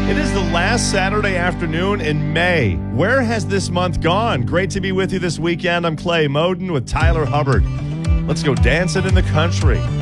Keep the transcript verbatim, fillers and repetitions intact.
It is the last Saturday afternoon in May. Where has this month gone? Great to be with you this weekend. I'm Clay Moden with Tyler Hubbard. Let's go dancing in the country.